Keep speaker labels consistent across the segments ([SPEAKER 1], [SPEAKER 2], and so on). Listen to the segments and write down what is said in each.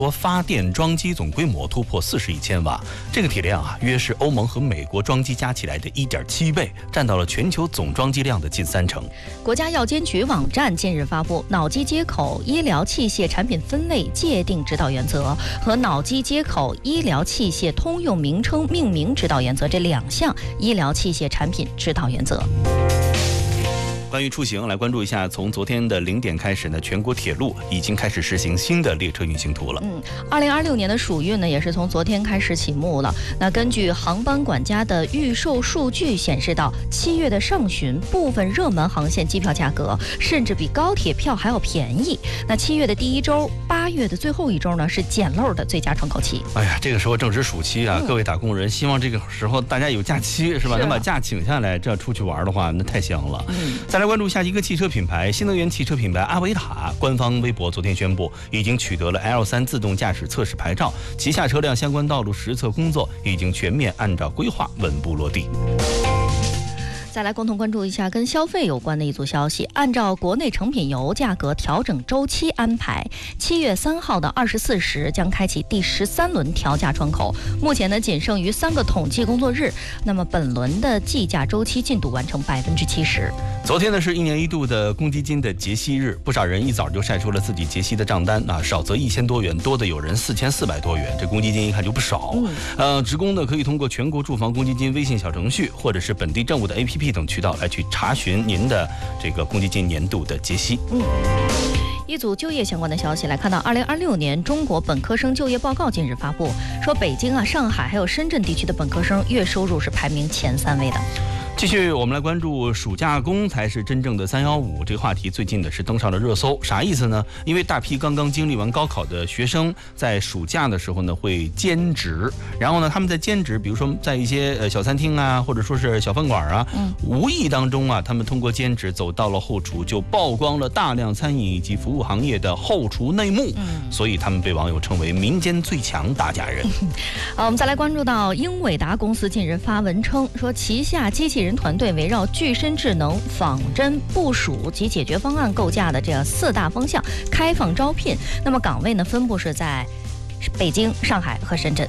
[SPEAKER 1] 发电装机总规模突破40亿千瓦，这个体量约是欧盟和美国装机加起来的1.7倍，占到了全球总装机量的近30%。
[SPEAKER 2] 国家药监局网站近日发布脑机接口医疗器械产品分类界定指导原则和脑机接口医疗器械通用名称命名指导原则这2项医疗器械产品指导原则。
[SPEAKER 1] 关于出行，来关注一下，从昨天的0点开始呢，全国铁路已经开始实行新的列车运行图了。
[SPEAKER 2] 2026年的暑运呢，也是从昨天开始启幕了。那根据航班管家的预售数据显示，到7月的上旬，部分热门航线机票价格甚至比高铁票还要便宜。那7月的第1周，8月的最后1周呢，是捡漏的最佳窗口期。
[SPEAKER 1] 哎呀，这个时候正值暑期啊，各位打工人，希望这个时候大家有假期是吧？能把假请下来，这出去玩的话，那太香了。再来关注下一个汽车品牌，新能源汽车品牌阿维塔官方微博昨天宣布，已经取得了 L3 自动驾驶测试牌照，旗下车辆相关道路实测工作已经全面按照规划稳步落地。
[SPEAKER 2] 再来共同关注一下跟消费有关的一组消息。按照国内成品油价格调整周期安排，7月3号的24时将开启第13轮调价窗口。目前呢，仅剩余3个统计工作日，那么本轮的计价周期进度完成70%。
[SPEAKER 1] 昨天呢是1年1度的公积金的结息日，不少人一早就晒出了自己结息的账单啊，少则1000多元，多的有人4400多元，这公积金一看就不少。职工呢可以通过全国住房公积金微信小程序或者是本地政务的 APP。等渠道来去查询您的这个公积金年度的结息。
[SPEAKER 2] 一组就业相关的消息来看到，2026年中国本科生就业报告近日发布，说北京上海还有深圳地区的本科生月收入是排名前3位的。
[SPEAKER 1] 继续，我们来关注暑假工才是真正的315这个话题，最近的是登上了热搜。啥意思呢？因为大批刚刚经历完高考的学生，在暑假的时候呢会兼职，然后呢他们在兼职，比如说在一些小餐厅啊，或者说是小饭馆啊，无意当中他们通过兼职走到了后厨，就曝光了大量餐饮以及服务行业的后厨内幕，所以他们被网友称为民间最强打假人。
[SPEAKER 2] 我们再来关注到英伟达公司近日发文称，说旗下机器人团队围绕具身智能、仿真、部署及解决方案构架的这样4大方向开放招聘，那么岗位呢分布是在北京、上海和深圳。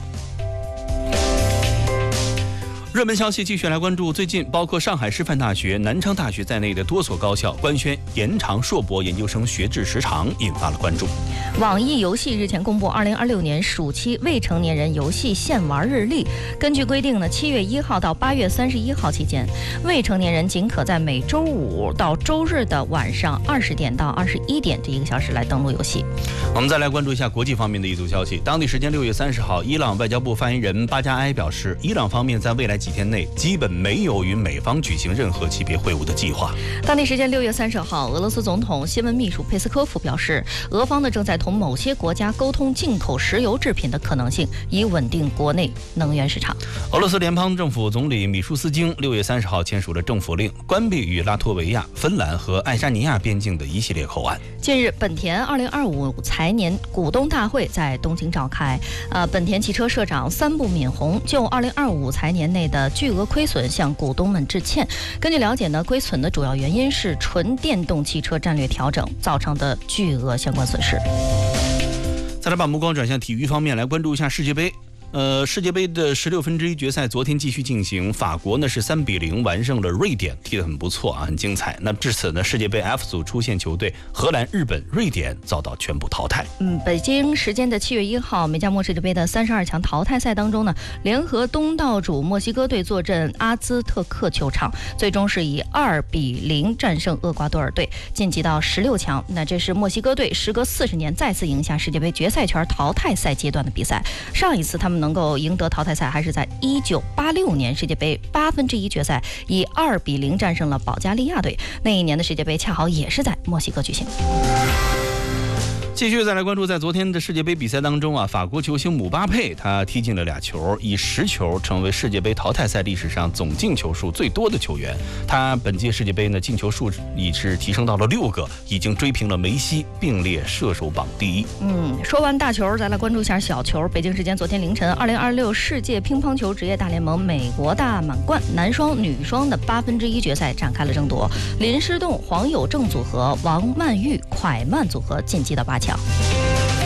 [SPEAKER 1] 热门消息继续来关注，最近包括上海师范大学、南昌大学在内的多所高校官宣延长硕博研究生学制时长，引发了关注。
[SPEAKER 2] 网易游戏日前公布2026年暑期未成年人游戏限玩日历。根据规定呢，7月1号到8月31号期间，未成年人仅可在每周5到周日的晚上20点到21点这1个小时来登录游戏。
[SPEAKER 1] 我们再来关注一下国际方面的一组消息。当地时间6月30号，伊朗外交部发言人巴加埃表示，伊朗方面在未来几天内基本没有与美方举行任何级别会晤的计划。
[SPEAKER 2] 当地时间6月30号，俄罗斯总统新闻秘书佩斯科夫表示，俄方呢正在同某些国家沟通进口石油制品的可能性，以稳定国内能源市场。
[SPEAKER 1] 俄罗斯联邦政府总理米舒斯京6月30号签署了政府令，关闭与拉脱维亚、芬兰和爱沙尼亚边境的一系列口岸。
[SPEAKER 2] 近日，本田2025财年股东大会在东京召开。本田汽车社长三部敏宏就2025财年内的巨额亏损向股东们致歉。根据了解呢，亏损的主要原因是纯电动汽车战略调整造成的巨额相关损失。
[SPEAKER 1] 再来把目光转向体育方面，来关注一下世界杯。世界杯的16分之一决赛昨天继续进行，法国呢是3比0完胜了瑞典，踢得很不错很精彩。那至此呢，世界杯 F 组出线球队荷兰、日本、瑞典遭到全部淘汰。
[SPEAKER 2] 北京时间的7月1号，美加墨世界杯的32强淘汰赛当中呢，联合东道主墨西哥队坐镇阿兹特克球场，最终是以2比0战胜厄瓜多尔队，晋级到16强。那这是墨西哥队时隔40年再次赢下世界杯决赛圈淘汰赛阶段的比赛。上一次他们能够赢得淘汰赛还是在1986年世界杯1/8决赛，以2比0战胜了保加利亚队。那一年的世界杯恰好也是在墨西哥举行。
[SPEAKER 1] 继续再来关注，在昨天的世界杯比赛当中法国球星姆巴佩他踢进了2球，以10球成为世界杯淘汰赛历史上总进球数最多的球员。他本届世界杯呢进球数已是提升到了6个，已经追平了梅西，并列射手榜第1。
[SPEAKER 2] 说完大球，再来关注一下小球。北京时间昨天凌晨，2026世界乒乓球职业大联盟美国大满贯男双、女双的1/8决赛展开了争夺，林诗栋、黄有正组合、王曼玉、蒯曼组合晋级到8强。